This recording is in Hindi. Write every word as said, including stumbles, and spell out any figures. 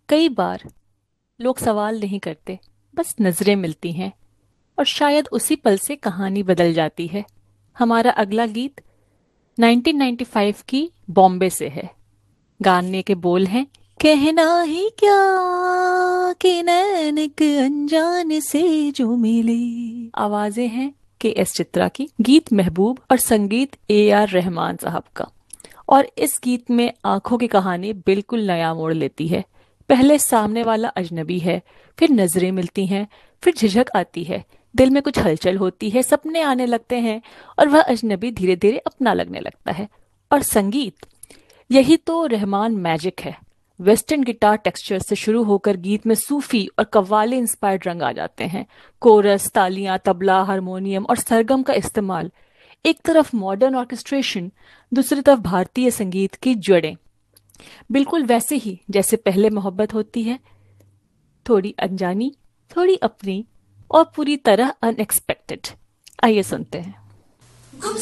कई बार लोग सवाल नहीं करते, बस नजरें मिलती हैं और शायद उसी पल से कहानी बदल जाती है। हमारा अगला गीत नाइनटीन नाइंटी फाइव की बॉम्बे से है। गाने के बोल हैं, कहना ही क्या कि नैन एक अनजान से जो मिले। आवाजें हैं के एस चित्रा की, गीत महबूब और संगीत ए आर रहमान साहब का। और इस गीत में आंखों की कहानी बिल्कुल नया मोड़ लेती है। पहले सामने वाला अजनबी है, फिर नजरें मिलती हैं, फिर झिझक आती है, दिल में कुछ हलचल होती है, सपने आने लगते हैं और वह अजनबी धीरे धीरे अपना लगने लगता है। और संगीत, यही तो रहमान मैजिक है। वेस्टर्न गिटार टेक्सचर से शुरू होकर गीत में सूफी और कव्वाली इंस्पायर्ड रंग आ जाते हैं। कोरस, तालियां, तबला, हारमोनियम और सरगम का इस्तेमाल। एक तरफ मॉडर्न ऑर्केस्ट्रेशन, दूसरी तरफ भारतीय संगीत की जड़ें। बिल्कुल वैसे ही जैसे पहले मोहब्बत होती है, थोड़ी अनजानी, थोड़ी अपनी और पूरी तरह अनएक्सपेक्टेड। आइए सुनते हैं।